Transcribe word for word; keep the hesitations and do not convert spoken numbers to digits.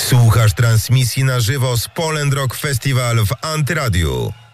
Słuchasz transmisji na żywo z Poland Rock Festival w Antyradiu.